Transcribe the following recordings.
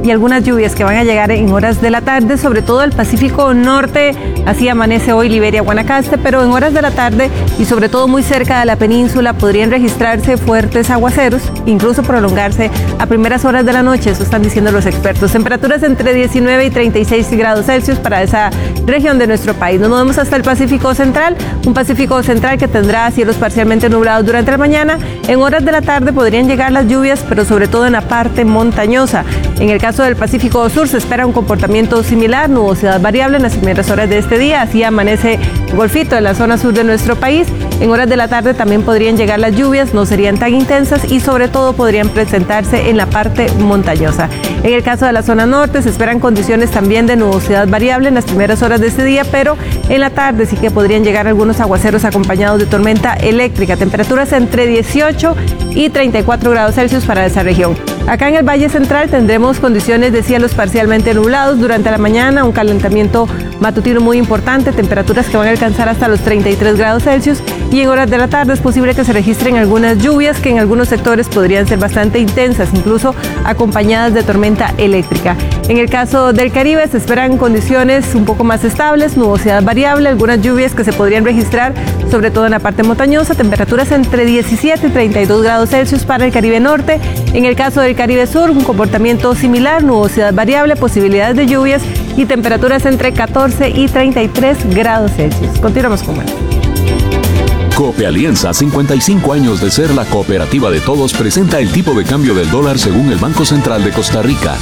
y algunas lluvias que van a llegar en horas de la tarde, sobre todo el Pacífico Norte. Así amanece hoy Liberia, Guanacaste, pero en horas de la tarde y sobre todo muy cerca de la península podrían registrarse fuertes aguaceros, incluso prolongarse a primeras horas de la noche, eso están diciendo los expertos. Temperaturas entre 19 y 36 grados Celsius para esa región de nuestro país. Nos movemos hasta el Pacífico Central, un Pacífico Central que tendrá cielos parcialmente nublados durante la mañana. En horas de la tarde podrían llegar las lluvias, pero sobre todo en la parte montañosa. En el caso del Pacífico Sur se espera un comportamiento similar, nubosidad variable en las primeras horas de este día, así amanece el Golfito en la zona sur de nuestro país. En horas de la tarde también podrían llegar las lluvias, no serían tan intensas y sobre todo podrían presentarse en la parte montañosa. En el caso de la zona norte se esperan condiciones también de nubosidad variable en las primeras horas de este día, pero en la tarde sí que podrían llegar algunos aguaceros acompañados de tormenta eléctrica. Temperaturas entre 18 y 34 grados Celsius para esa región. Acá en el Valle Central tendremos condiciones de cielos parcialmente nublados durante la mañana, un calentamiento matutino muy importante, temperaturas que van a alcanzar hasta los 33 grados Celsius y en horas de la tarde es posible que se registren algunas lluvias que en algunos sectores podrían ser bastante intensas, incluso acompañadas de tormenta eléctrica. En el caso del Caribe se esperan condiciones un poco más estables, nubosidad variable, algunas lluvias que se podrían registrar sobre todo en la parte montañosa, temperaturas entre 17 y 32 grados Celsius para el Caribe Norte. En el caso del Caribe Sur, un comportamiento similar, nubosidad variable, posibilidades de lluvias y temperaturas entre 14 y 33 grados Celsius. Continuamos con más. Cope Alianza, 55 años de ser la cooperativa de todos, presenta el tipo de cambio del dólar según el Banco Central de Costa Rica.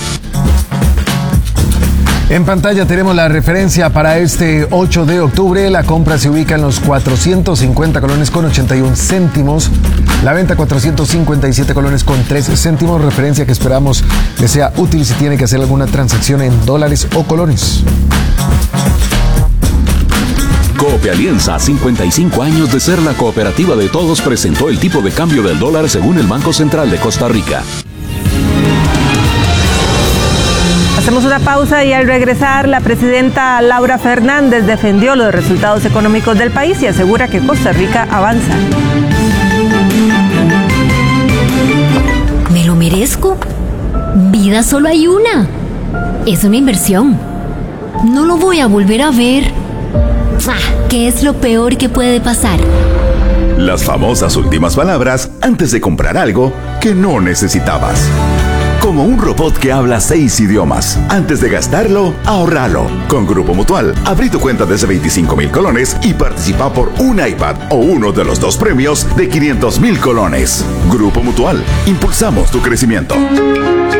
En pantalla tenemos la referencia para este 8 de octubre. La compra se ubica en los 450 colones con 81 céntimos. La venta 457 colones con 3 céntimos. Referencia que esperamos que sea útil si tiene que hacer alguna transacción en dólares o colones. Cope Alianza, 55 años de ser la cooperativa de todos, presentó el tipo de cambio del dólar según el Banco Central de Costa Rica. Hacemos una pausa y al regresar la presidenta Laura Fernández defendió los resultados económicos del país y asegura que Costa Rica avanza. ¿Me lo merezco? Vida solo hay una. Es una inversión. No lo voy a volver a ver. ¿Qué es lo peor que puede pasar? Las famosas últimas palabras antes de comprar algo que no necesitabas. Como un robot que habla 6 idiomas. Antes de gastarlo, ahorralo. Con Grupo Mutual, abrí tu cuenta desde 25,000 colones y participa por un iPad o uno de los 2 premios de 500,000 colones. Grupo Mutual, impulsamos tu crecimiento.